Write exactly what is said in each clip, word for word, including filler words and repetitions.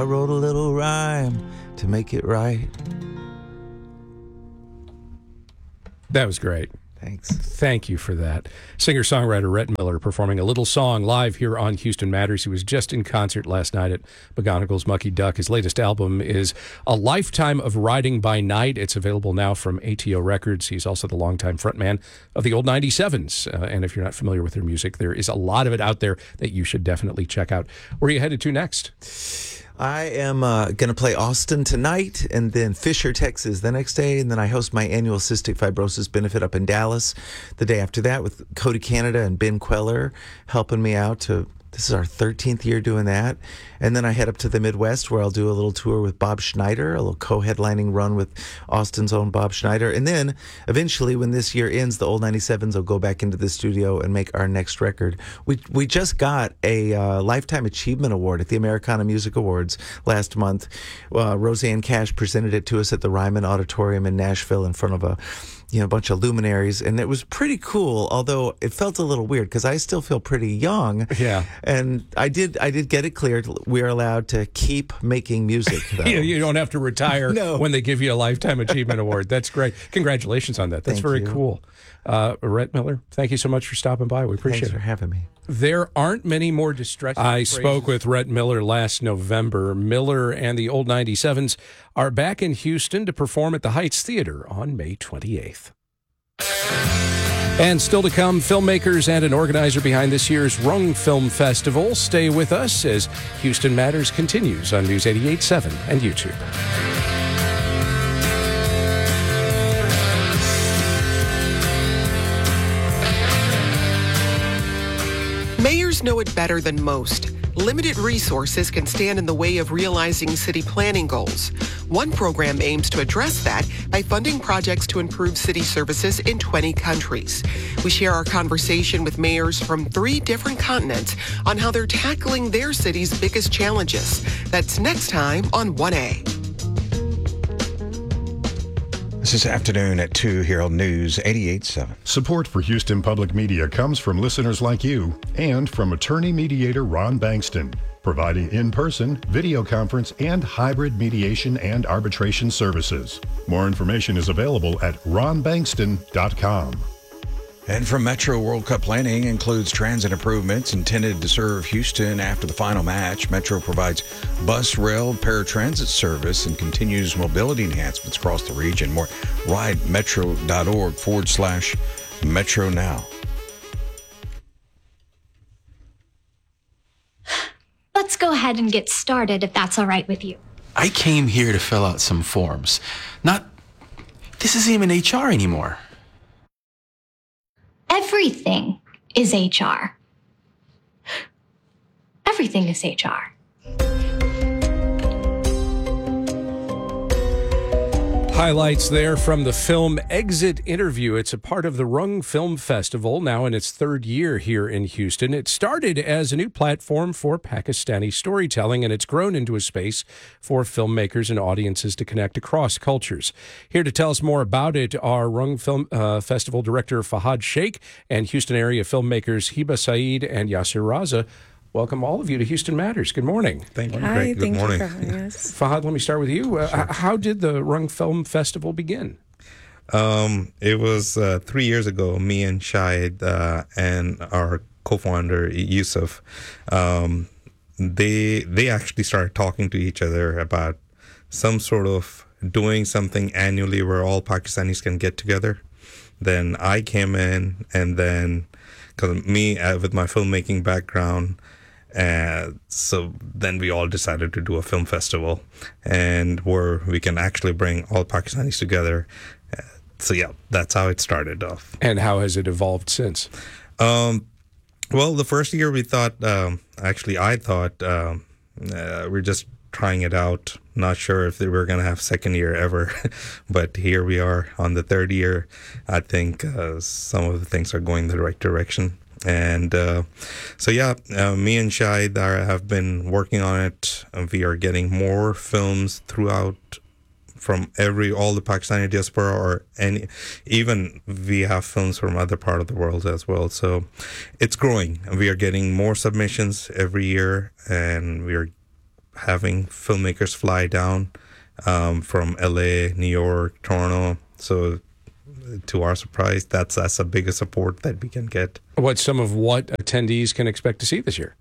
I wrote a little rhyme to make it right. That was great. Thanks. Thank you for that. Singer-songwriter Rhett Miller performing a little song live here on Houston Matters. He was just in concert last night at McGonagall's Mucky Duck. His latest album is A Lifetime of Riding by Night. It's available now from A T O Records. He's also the longtime frontman of the old ninety-sevens. Uh, and if you're not familiar with their music, there is a lot of it out there that you should definitely check out. Where are you headed to next? I am uh, going to play Austin tonight and then Fisher, Texas the next day. And then I host my annual cystic fibrosis benefit up in Dallas the day after that with Cody Canada and Ben Queller helping me out to... This is our thirteenth year doing that. And then I head up to the Midwest where I'll do a little tour with Bob Schneider, a little co-headlining run with Austin's own Bob Schneider. And then eventually when this year ends, the old ninety-sevens will go back into the studio and make our next record. We we just got a uh, Lifetime Achievement Award at the Americana Music Awards last month. Uh, Roseanne Cash presented it to us at the Ryman Auditorium in Nashville in front of a you know, a bunch of luminaries, and it was pretty cool, although it felt a little weird because I still feel pretty young. Yeah. And I did I did get it cleared. We are allowed to keep making music, though. you, you don't have to retire no. when they give you a Lifetime Achievement Award. That's great. Congratulations on that. That's Thank very you. cool. Uh, Rhett Miller, thank you so much for stopping by. We appreciate Thanks it. for having me. There aren't many more distressing I phrases. Spoke with Rhett Miller last November. Miller and the old ninety-sevens are back in Houston to perform at the Heights Theater on May twenty-eighth. And still to come, filmmakers and an organizer behind this year's Rung Film Festival. Stay with us as Houston Matters continues on News eighty-eight point seven and YouTube. Mayors know it better than most. Limited resources can stand in the way of realizing city planning goals. One program aims to address that by funding projects to improve city services in twenty countries. We share our conversation with mayors from three different continents on how they're tackling their city's biggest challenges. That's next time on one A. This afternoon at two here on News eighty-eight point seven. Support for Houston Public Media comes from listeners like you and from attorney mediator Ron Bankston, providing in-person, video conference, and hybrid mediation and arbitration services. More information is available at ron bankston dot com. And from Metro, World Cup planning includes transit improvements intended to serve Houston after the final match. Metro provides bus, rail, paratransit service and continues mobility enhancements across the region. More ridemetro.org forward slash Metro now. Let's go ahead and get started if that's all right with you. I came here to fill out some forms. Not, this isn't even H R anymore. Everything is H R. Everything is H R. Highlights there from the film Exit Interview. It's a part of the Rung Film Festival, now in its third year here in Houston. It started as a new platform for Pakistani storytelling, and it's grown into a space for filmmakers and audiences to connect across cultures. Here to tell us more about it are Rung Film uh, Festival Director Fahad Sheikh and Houston area filmmakers Hiba Saeed and Yasser Raza. Welcome all of you to Houston Matters. Good morning. Thank you. Hi, Great. Good thank morning. you for having us. Fahad, let me start with you. Uh, Sure. How did the Rung Film Festival begin? Um, it was uh, three years ago, me and Shahid uh, and our co-founder, Yusuf, um, they, they actually started talking to each other about some sort of doing something annually where all Pakistanis can get together. Then I came in, and then, because me, uh, with my filmmaking background, Uh, so then we all decided to do a film festival, and where we can actually bring all Pakistanis together. Uh, so yeah, that's how it started off. And how has it evolved since? Um, well, the first year we thought, um, actually I thought um, uh, we're just trying it out. Not sure if we were going to have second year ever, but here we are on the third year. I think uh, some of the things are going the right direction. And uh, so, yeah, uh, me and Shahid are, have been working on it. Uh, we are getting more films throughout from every, all the Pakistani diaspora, or any, even we have films from other part of the world as well. So it's growing. We are getting more submissions every year, and we are having filmmakers fly down um, from L A, New York, Toronto. So to our surprise, that's that's a bigger support that we can get. What's some of what attendees can expect to see this year?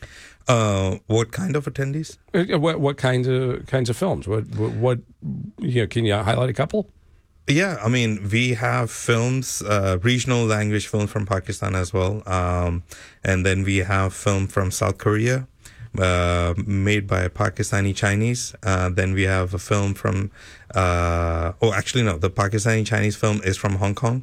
Uh, what kind of attendees? Uh, What what kinds of kinds of films? What what, what you know, can you highlight a couple? Yeah, I mean, we have films, uh, regional language films from Pakistan as well. Um, and then we have film from South Korea, uh, made by Pakistani Chinese. Uh, then we have a film from, uh, oh, actually, no, the Pakistani Chinese film is from Hong Kong.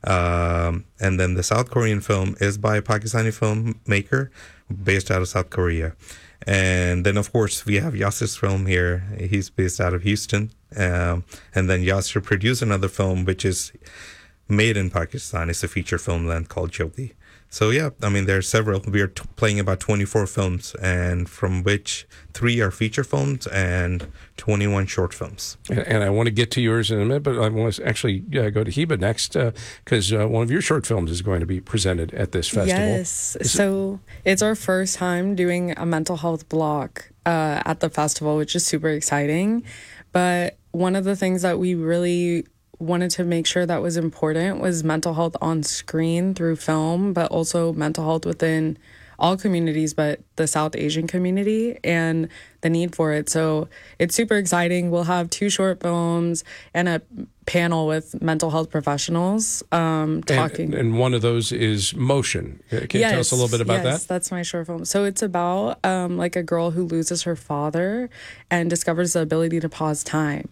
Um, and then the South Korean film is by a Pakistani filmmaker based out of South Korea. And then, of course, we have Yasir's film here. He's based out of Houston. Um, and then Yasir produced another film, which is made in Pakistan. It's a feature film length called Jyoti. So, yeah, I mean, there are several. We are t- playing about twenty-four films, and from which three are feature films and twenty-one short films. And, and I want to get to yours in a minute, but I want to actually uh, go to Hiba next, because uh, uh, one of your short films is going to be presented at this festival. Yes. So it's our first time doing a mental health block uh, at the festival, which is super exciting. But one of the things that we really wanted to make sure that was important was mental health on screen through film, but also mental health within all communities, but the South Asian community and the need for it. So it's super exciting. We'll have two short films and a panel with mental health professionals um, talking. And, and one of those is Motion. Can you yes, tell us a little bit about yes, that? That's my short film. So it's about um, like a girl who loses her father and discovers the ability to pause time.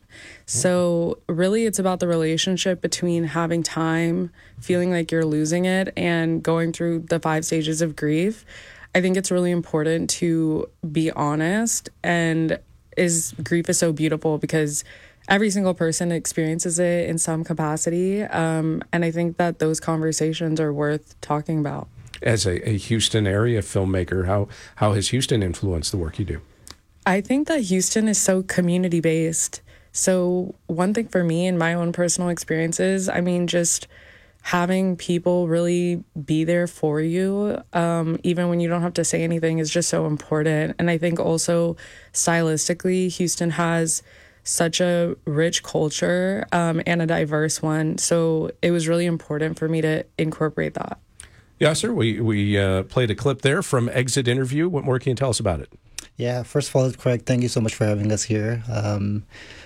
So really it's about the relationship between having time, feeling like you're losing it, and going through the five stages of grief. I think it's really important to be honest, and is grief is so beautiful because every single person experiences it in some capacity. Um, and I think that those conversations are worth talking about. As a, a Houston area filmmaker, how, how has Houston influenced the work you do? I think that Houston is so community-based. So one thing for me in my own personal experiences, I mean, just having people really be there for you, um, even when you don't have to say anything, is just so important. And I think also stylistically, Houston has such a rich culture um, and a diverse one. So it was really important for me to incorporate that. Yeah, sir. We, we uh, played a clip there from Exit Interview. What more can you tell us about it? Yeah, first of all, Craig, thank you so much for having us here. Um,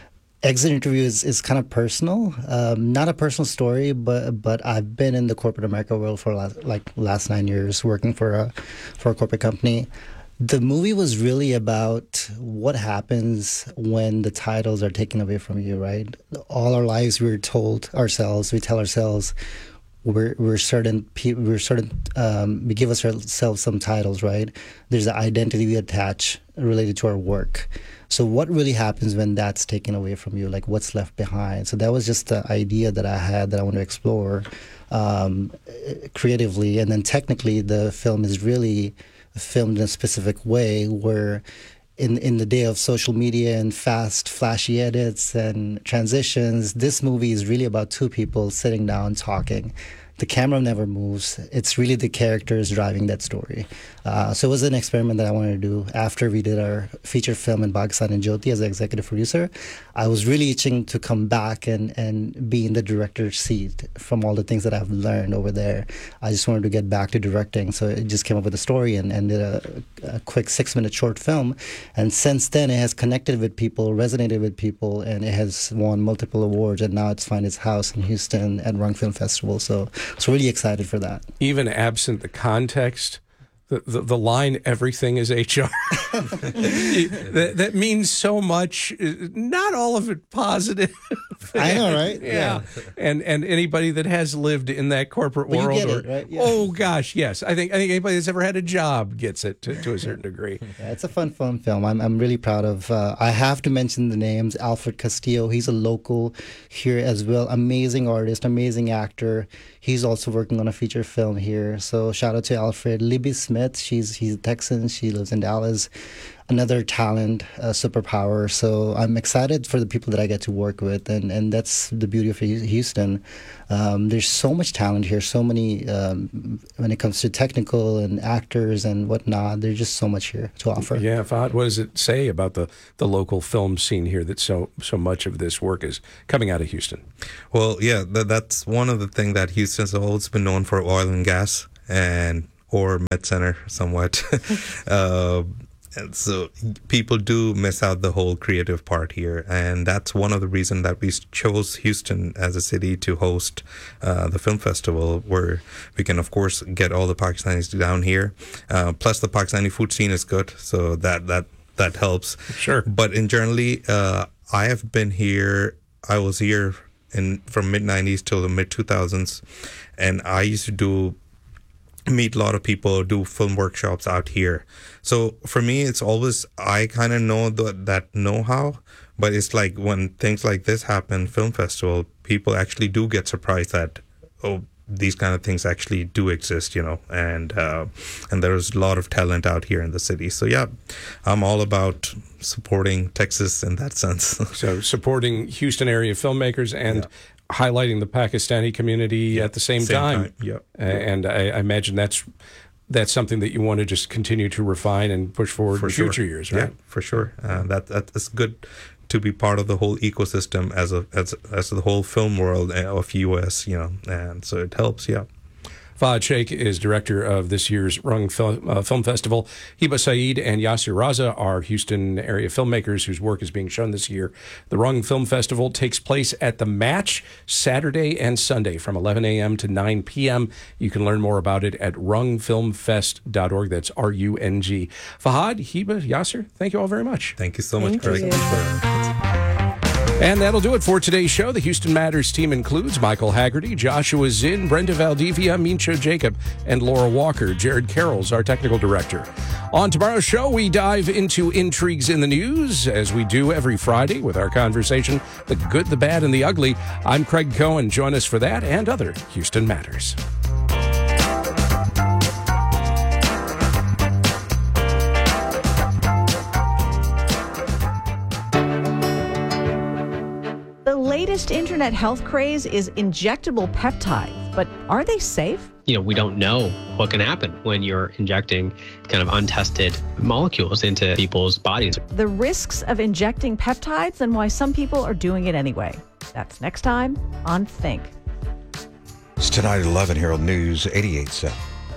Exit Interview is, is kind of personal, um, not a personal story, but but I've been in the corporate America world for last, like last nine years working for a for a corporate company. The movie was really about what happens when the titles are taken away from you, right? All our lives we're told ourselves, we tell ourselves we're we're certain people, we're certain um, we give ourselves some titles, right? There's an identity we attach related to our work. So what really happens when that's taken away from you? Like what's left behind? So that was just the idea that I had that I want to explore um, creatively. And then technically the film is really filmed in a specific way where in, in the day of social media and fast, flashy edits and transitions, this movie is really about two people sitting down talking. The camera never moves. It's really the characters driving that story. Uh, so it was an experiment that I wanted to do after we did our feature film in Pakistan and Jyoti as an executive producer. I was really itching to come back and, and be in the director's seat from all the things that I've learned over there. I just wanted to get back to directing. So it just came up with a story and, and did a, a quick six-minute short film. And since then, it has connected with people, resonated with people, and it has won multiple awards. And now it's found its house in Houston at Rung Film Festival. So So really excited for that. Even absent the context, the, the, the line, everything is H R, that, that means so much, not all of it positive. I know, right? Yeah. yeah. And and anybody that has lived in that corporate but world. You get or, it, right? Yeah. Oh, gosh, yes. I think I think anybody that's ever had a job gets it to, to a certain degree. Yeah, it's a fun, fun film. I'm I'm really proud of. Uh, I have to mention the names. Alfred Castillo, he's a local here as well. Amazing artist, amazing actor. He's also working on a feature film here. So shout out to Alfred. Libby Smith, she's he's a Texan. She lives in Dallas. another talent, uh, superpower. So I'm excited for the people that I get to work with, and, and that's the beauty of Houston. Um, there's so much talent here, so many, um, when it comes to technical and actors and whatnot, there's just so much here to offer. Yeah, Fahad, what does it say about the, the local film scene here that so so much of this work is coming out of Houston? Well, yeah, that, that's one of the things that Houston's always been known for, oil and gas, and or Med Center somewhat. uh, And so people do miss out the whole creative part here. And that's one of the reasons that we chose Houston as a city to host uh, the film festival, where we can, of course, get all the Pakistanis down here. Uh, plus, the Pakistani food scene is good, so that that, that helps. Sure. But in generally, uh, I have been here, I was here in from mid nineties till the mid two thousands, and I used to do meet a lot of people, do film workshops out here. So for me, it's always, I kind of know the, that know-how, but it's like when things like this happen, film festival, people actually do get surprised that, oh, these kind of things actually do exist, you know, and uh, and there's a lot of talent out here in the city. So yeah, I'm all about supporting Texas in that sense. So supporting Houston area filmmakers and yeah. highlighting the Pakistani community yeah, at the same, same time. time. Yeah. And I, I imagine that's that's something that you want to just continue to refine and push forward for in sure. future years, right? Yeah, for sure. Uh, that that's good to be part of the whole ecosystem as a as as the whole film world of U S, you know, and so it helps. Yeah. Fahad Sheikh is director of this year's Rung Film, uh, Film Festival. Hiba Saeed and Yasir Raza are Houston area filmmakers whose work is being shown this year. The Rung Film Festival takes place at The Match Saturday and Sunday from eleven a.m. to nine p.m. You can learn more about it at rung film fest dot org. That's R U N G. Fahad, Hiba, Yasir, thank you all very much. Thank you so much, Thank Greg. you. And that'll do it for today's show. The Houston Matters team includes Michael Haggerty, Joshua Zinn, Brenda Valdivia, Mincho Jacob, and Laura Walker. Jared Carroll's our technical director. On tomorrow's show, we dive into intrigues in the news, as we do every Friday with our conversation, The Good, the Bad, and the Ugly. I'm Craig Cohen. Join us for that and other Houston Matters. The latest internet health craze is injectable peptides, but are they safe? You know, we don't know what can happen when you're injecting kind of untested molecules into people's bodies. The risks of injecting peptides and why some people are doing it anyway. That's next time on Think. It's tonight at eleven, Herald News eighty-eight point seven.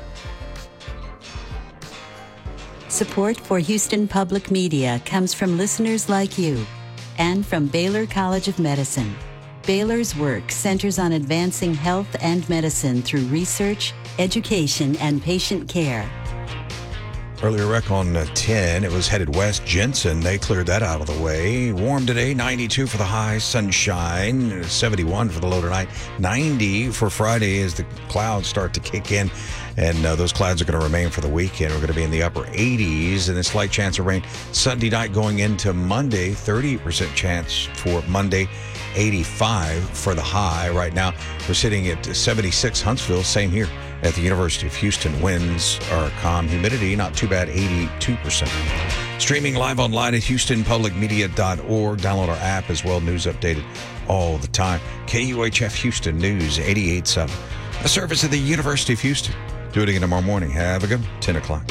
Support for Houston Public Media comes from listeners like you and from Baylor College of Medicine. Baylor's work centers on advancing health and medicine through research, education, and patient care. Earlier wreck on uh, ten, it was headed west. Jensen, they cleared that out of the way. Warm today, ninety-two for the high, sunshine, seventy-one for the low tonight, ninety for Friday as the clouds start to kick in. And uh, those clouds are going to remain for the weekend. We're going to be in the upper eighties and a slight chance of rain Sunday night going into Monday. thirty percent chance for Monday, eighty-five for the high. Right now, we're sitting at seventy-six Huntsville. Same here at the University of Houston. Winds are calm. Humidity, not too bad, eighty-two percent. Streaming live online at houston public media dot org. Download our app as well. News updated all the time. K U H F Houston News eighty-eight point seven. A service of the University of Houston. Do it again tomorrow morning. Have a good ten o'clock.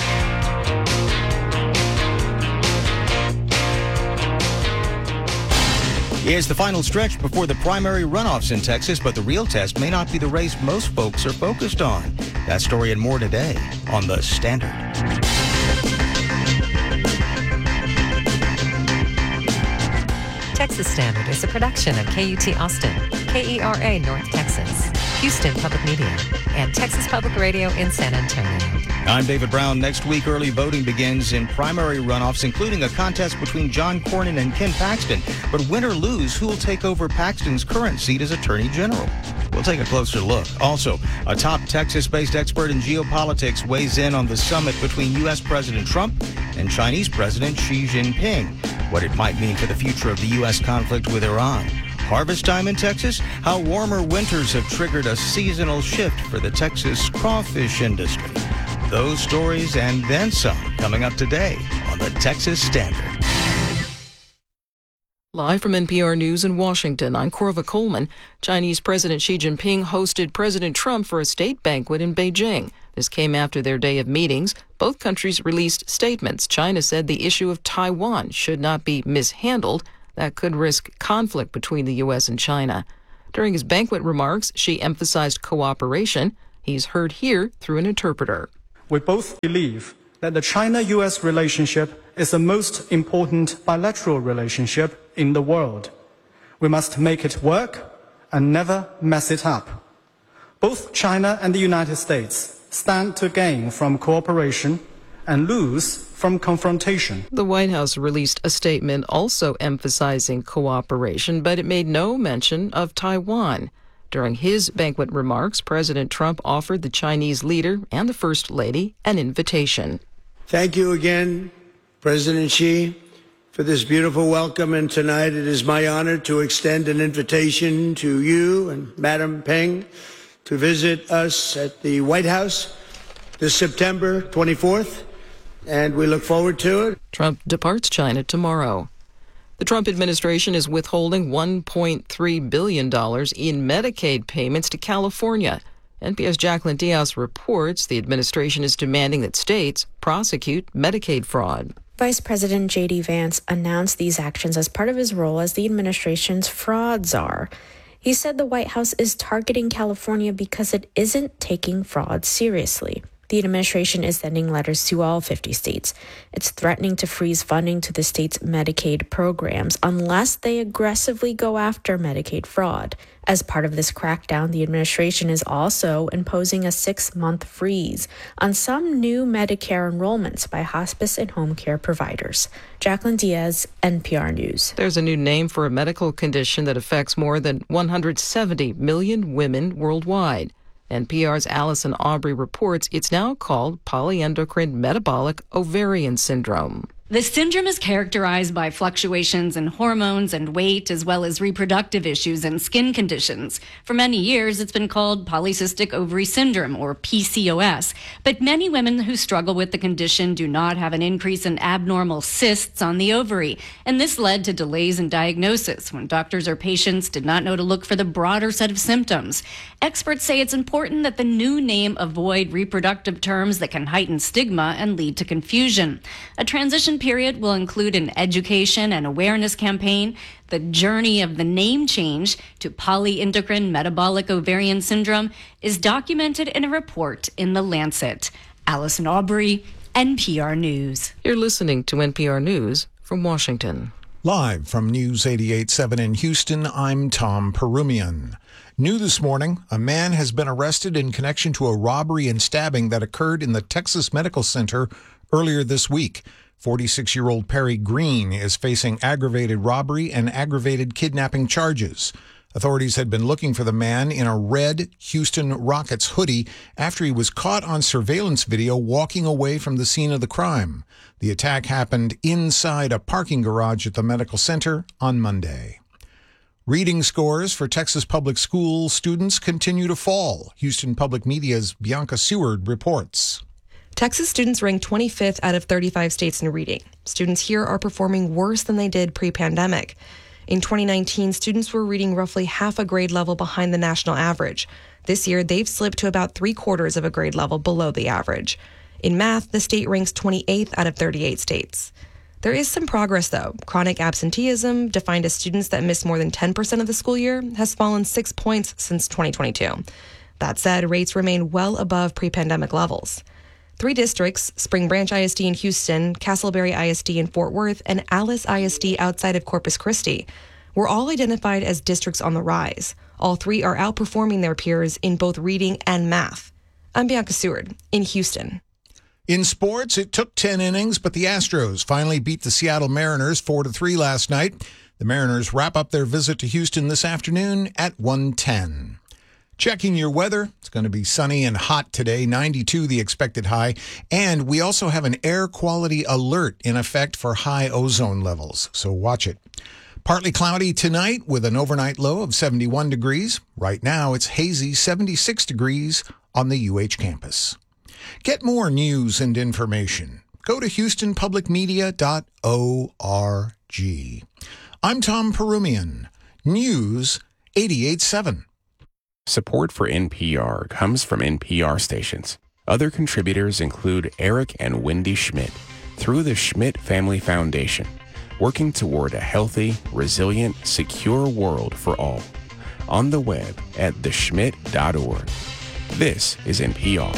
It's the final stretch before the primary runoffs in Texas, but the real test may not be the race most folks are focused on. That story and more today on The Standard. Texas Standard is a production of K U T Austin, K E R A North Texas, Houston Public Media, and Texas Public Radio in San Antonio. I'm David Brown. Next week, early voting begins in primary runoffs, including a contest between John Cornyn and Ken Paxton. But win or lose, who will take over Paxton's current seat as Attorney General? We'll take a closer look. Also, a top Texas-based expert in geopolitics weighs in on the summit between U S President Trump and Chinese President Xi Jinping, what it might mean for the future of the U S conflict with Iran. Harvest time in Texas, how warmer winters have triggered a seasonal shift for the Texas crawfish industry. Those stories and then some coming up today on on the Texas Standard. Live from N P R News in Washington, I'm Corva Coleman. Chinese President Xi Jinping hosted President Trump for a state banquet in Beijing. This came after their day of meetings. Both countries released statements. China said the issue of Taiwan should not be mishandled. That could risk conflict between the U S and China. During his banquet remarks, Xi emphasized cooperation. He's heard here through an interpreter. We both believe that the China-U S relationship is the most important bilateral relationship in the world. We must make it work and never mess it up. Both China and the United States stand to gain from cooperation and lose from confrontation. The White House released a statement also emphasizing cooperation, but it made no mention of Taiwan. During his banquet remarks, President Trump offered the Chinese leader and the First Lady an invitation. Thank you again, President Xi, for this beautiful welcome. And tonight it is my honor to extend an invitation to you and Madam Peng to visit us at the White House this September twenty-fourth, and we look forward to it. Trump departs China tomorrow. The Trump administration is withholding one point three billion dollars in Medicaid payments to California. N P R's Jacqueline Diaz reports the administration is demanding that states prosecute Medicaid fraud. Vice President J D Vance announced these actions as part of his role as the administration's fraud czar. He said the White House is targeting California because it isn't taking fraud seriously. The administration is sending letters to all fifty states. It's threatening to freeze funding to the state's Medicaid programs unless they aggressively go after Medicaid fraud. As part of this crackdown, the administration is also imposing a six-month freeze on some new Medicare enrollments by hospice and home care providers. Jacqueline Diaz, N P R News. There's a new name for a medical condition that affects more than one hundred seventy million women worldwide. N P R's Allison Aubrey reports it's now called polyendocrine metabolic ovarian syndrome. The syndrome is characterized by fluctuations in hormones and weight, as well as reproductive issues and skin conditions. For many years, it's been called polycystic ovary syndrome, or P C O S. But many women who struggle with the condition do not have an increase in abnormal cysts on the ovary. And this led to delays in diagnosis when doctors or patients did not know to look for the broader set of symptoms. Experts say it's important that the new name avoid reproductive terms that can heighten stigma and lead to confusion. A transition period will include an education and awareness campaign. The journey of the name change to polyendocrine metabolic ovarian syndrome is documented in a report in The Lancet. Allison Aubrey, N P R News. You're listening to N P R News from Washington. Live from News eighty-eight point seven in Houston, I'm Tom Perumian. New this morning, a man has been arrested in connection to a robbery and stabbing that occurred in the Texas Medical Center earlier this week. forty-six-year-old Perry Green is facing aggravated robbery and aggravated kidnapping charges. Authorities had been looking for the man in a red Houston Rockets hoodie after he was caught on surveillance video walking away from the scene of the crime. The attack happened inside a parking garage at the medical center on Monday. Reading scores for Texas public school students continue to fall. Houston Public Media's Bianca Seward reports. Texas students rank twenty-fifth out of thirty-five states in reading. Students here are performing worse than they did pre-pandemic. In twenty nineteen, students were reading roughly half a grade level behind the national average. This year, they've slipped to about three quarters of a grade level below the average. In math, the state ranks twenty-eighth out of thirty-eight states. There is some progress, though. Chronic absenteeism, defined as students that miss more than ten percent of the school year, has fallen six points since twenty twenty-two. That said, rates remain well above pre-pandemic levels. Three districts, Spring Branch I S D in Houston, Castleberry I S D in Fort Worth, and Alice I S D outside of Corpus Christi, were all identified as districts on the rise. All three are outperforming their peers in both reading and math. I'm Bianca Seward in Houston. In sports, it took ten innings, but the Astros finally beat the Seattle Mariners four to three last night. The Mariners wrap up their visit to Houston this afternoon at one ten. Checking your weather, it's going to be sunny and hot today, ninety-two the expected high, and we also have an air quality alert in effect for high ozone levels, so watch it. Partly cloudy tonight with an overnight low of seventy-one degrees. Right now, it's hazy seventy-six degrees on the U H campus. Get more news and information. go to houston public media dot org. I'm Tom Perumian, News eighty-eight point seven. Support for N P R comes from N P R stations. Other contributors include Eric and Wendy Schmidt through the Schmidt Family Foundation, working toward a healthy, resilient, secure world for all. On the web at the schmidt dot org. This is N P R.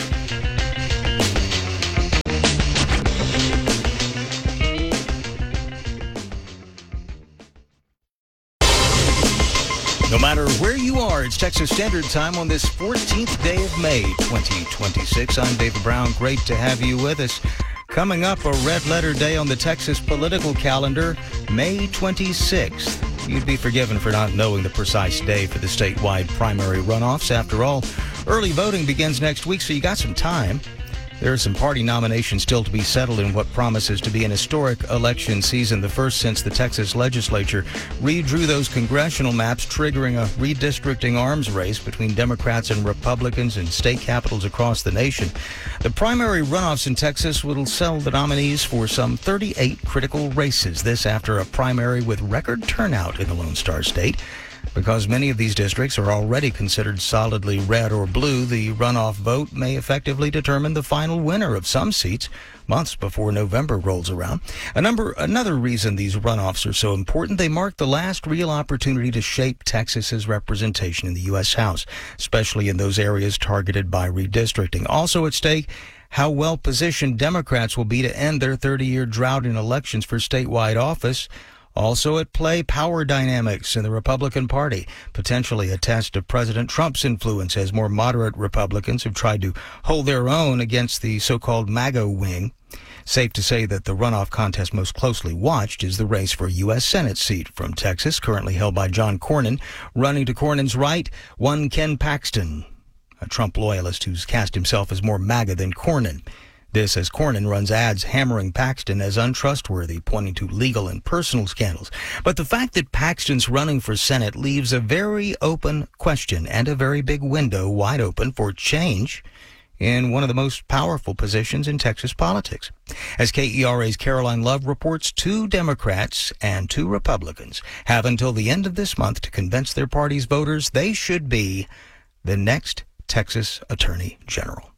No matter where you are, it's Texas Standard Time on this fourteenth day of May, twenty twenty-six. I'm David Brown. Great to have you with us. Coming up, a red letter day on the Texas political calendar, May twenty-sixth. You'd be forgiven for not knowing the precise day for the statewide primary runoffs. After all, early voting begins next week, so you got some time. There are some party nominations still to be settled in what promises to be an historic election season, the first since the Texas legislature redrew those congressional maps, triggering a redistricting arms race between Democrats and Republicans in state capitals across the nation. The primary runoffs in Texas will settle the nominees for some thirty-eight critical races, this after a primary with record turnout in the Lone Star State. Because many of these districts are already considered solidly red or blue, the runoff vote may effectively determine the final winner of some seats months before November rolls around. A number, another reason these runoffs are so important, they mark the last real opportunity to shape Texas's representation in the U S House, especially in those areas targeted by redistricting. Also at stake, how well positioned Democrats will be to end their thirty-year drought in elections for statewide office. Also at play, power dynamics in the Republican Party, potentially a test of President Trump's influence as more moderate Republicans have tried to hold their own against the so-called MAGA wing. Safe to say that the runoff contest most closely watched is the race for a U S Senate seat from Texas, currently held by John Cornyn. Running to Cornyn's right, one Ken Paxton, a Trump loyalist who's cast himself as more MAGA than Cornyn. This as Cornyn runs ads hammering Paxton as untrustworthy, pointing to legal and personal scandals. But the fact that Paxton's running for Senate leaves a very open question and a very big window wide open for change in one of the most powerful positions in Texas politics. As K E R A's Caroline Love reports, two Democrats and two Republicans have until the end of this month to convince their party's voters they should be the next Texas Attorney General.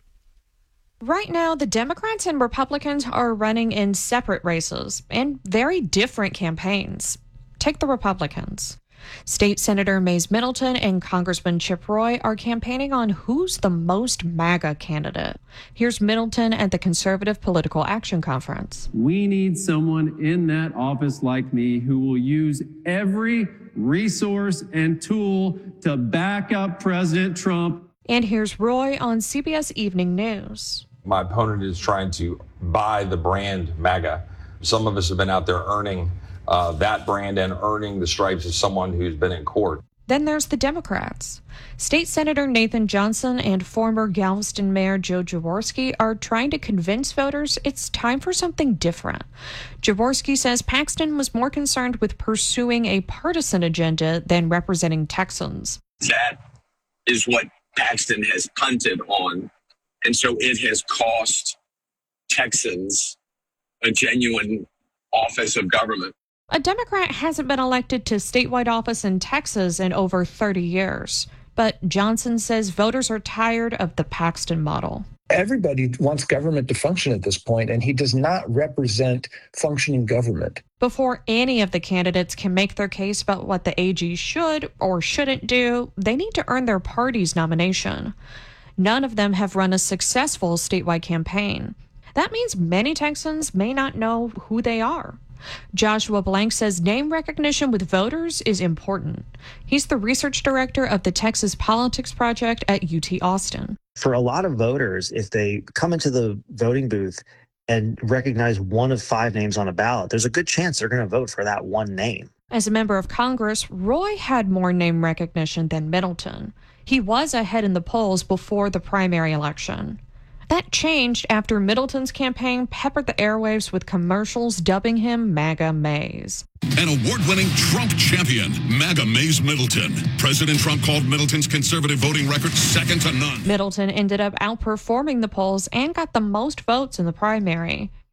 Right now, the Democrats and Republicans are running in separate races and very different campaigns. Take the Republicans. State Senator Mays Middleton and Congressman Chip Roy are campaigning on who's the most MAGA candidate. Here's Middleton at the Conservative Political Action Conference. We need someone in that office like me who will use every resource and tool to back up President Trump. And here's Roy on C B S Evening News. My opponent is trying to buy the brand MAGA. Some of us have been out there earning uh, that brand and earning the stripes of someone who's been in court. Then there's the Democrats. State Senator Nathan Johnson and former Galveston Mayor Joe Jaworski are trying to convince voters it's time for something different. Jaworski says Paxton was more concerned with pursuing a partisan agenda than representing Texans. That is what Paxton has punted on. And so it has cost Texans a genuine office of government. A Democrat hasn't been elected to statewide office in Texas in over thirty years. But Johnson says voters are tired of the Paxton model. Everybody wants government to function at this point, and he does not represent functioning government. Before any of the candidates can make their case about what the A G should or shouldn't do, they need to earn their party's nomination. None of them have run a successful statewide campaign. That means many Texans may not know who they are. Joshua Blank says name recognition with voters is important. He's the research director of the Texas Politics Project at U T Austin. For a lot of voters, if they come into the voting booth and recognize one of five names on a ballot, there's a good chance they're going to vote for that one name. As a member of Congress, Roy had more name recognition than Middleton. He was ahead in the polls before the primary election. That changed after Middleton's campaign peppered the airwaves with commercials dubbing him MAGA Mays. An award-winning Trump champion, MAGA Mays Middleton. President Trump called Middleton's conservative voting record second to none. Middleton ended up outperforming the polls and got the most votes in the primary.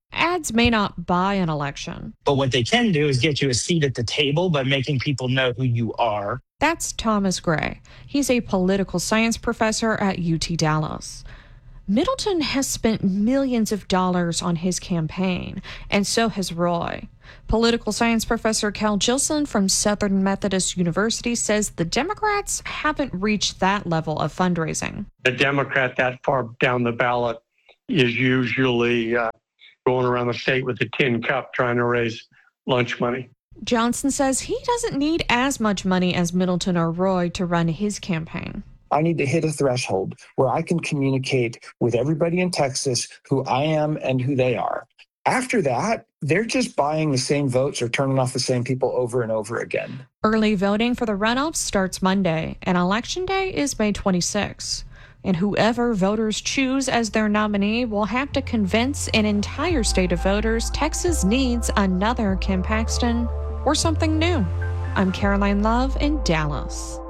Ads may not buy an election. But what they can do is get you a seat at the table by making people know who you are. That's Thomas Gray. He's a political science professor at U T Dallas. Middleton has spent millions of dollars on his campaign, and so has Roy. Political science professor Cal Gilson from Southern Methodist University says the Democrats haven't reached that level of fundraising. A Democrat that far down the ballot is usually uh, going around the state with a tin cup trying to raise lunch money. Johnson says he doesn't need as much money as Middleton or Roy to run his campaign. I need to hit a threshold where I can communicate with everybody in Texas who I am and who they are. After that, they're just buying the same votes or turning off the same people over and over again. Early voting for the runoffs starts Monday, and Election Day is May twenty-sixth. And whoever voters choose as their nominee will have to convince an entire state of voters Texas needs another Ken Paxton or something new. I'm Caroline Love in Dallas.